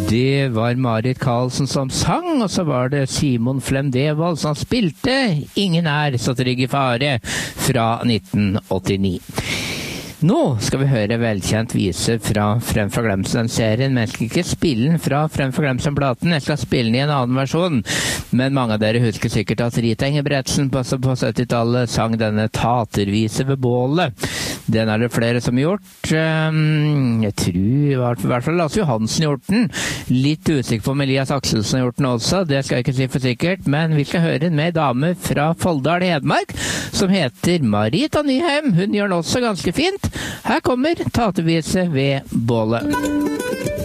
Det var Marit Karlsen som sang, og så var det Simon Flem Devold som spilte Ingen er så trygg i fare fra 1989. Nå skal vi høre velkjent vise fra Frem fra Glemselen-serien, men jeg skal ikke spille den fra Frem fra Glemselen-platen, jeg skal spille den i en annen versjon. Men mange av dere husker sikkert at Rita Ingebretsen på 70-tallet sang denne tatervise ved bålet. Den er det flere som har gjort. Jeg tror i hvert fall Lasse Johansen har gjort den. Litt usikker på om Elias Akselsen har gjort den også, det skal jeg ikke si for sikkert, men vi skal høre en med dame fra Folldal i Hedmark, som heter Marita Nyheim. Hun gjør den også ganske fint. Her kommer tatervise ved bålet.